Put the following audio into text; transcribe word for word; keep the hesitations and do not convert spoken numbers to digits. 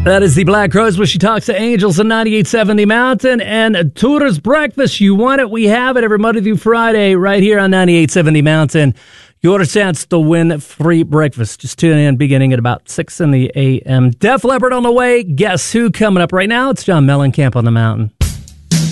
That is the Black Crowes where she talks to angels in ninety-eight seventy Mountain and Tudor's Breakfast. You want it, we have it every Monday through Friday right here on ninety-eight seventy Mountain. Your chance to win free breakfast. Just tune in beginning at about six in the a m. Def Leppard on the way. Guess who coming up right now? It's John Mellencamp on the Mountain.